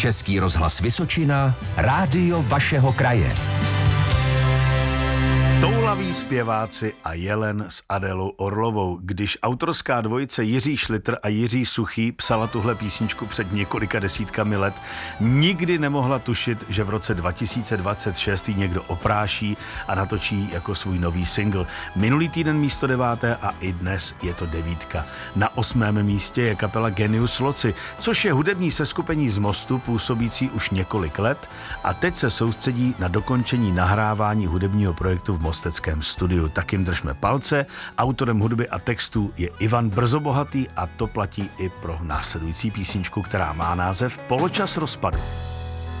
Český rozhlas Vysočina, rádio vašeho kraje. Toulaví zpěváci a Jelen s Adélou Orlovou. Když autorská dvojice Jiří Šlitr a Jiří Suchý psala tuhle písničku před několika desítkami let, nikdy nemohla tušit, že v roce 2026 ji někdo opráší a natočí jako svůj nový single. Minulý týden místo 9. a i dnes je to 9. Na 8. místě je kapela Genius Loci, což je hudební seskupení z Mostu působící už několik let a teď se soustředí na dokončení nahrávání hudebního projektu v mosteckém studiu. Tak jim držme palce. Autorem hudby a textů je Ivan Brzobohatý a to platí i pro následující písničku, která má název Poločas rozpadu.